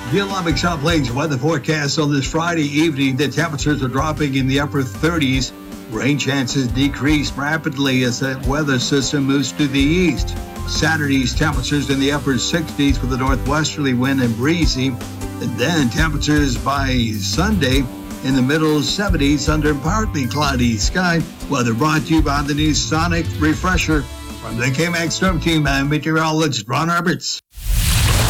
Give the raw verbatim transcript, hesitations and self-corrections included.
The Olympic South Plains weather forecast on this Friday evening. The temperatures are dropping in the upper thirties. Rain chances decrease rapidly as the weather system moves to the east. Saturday's temperatures in the upper sixties with a northwesterly wind and breezy. And then temperatures by Sunday in the middle seventies under partly cloudy sky. Weather brought to you by the new Sonic Refresher. From the K M A X Storm Team, I'm meteorologist Ron Roberts.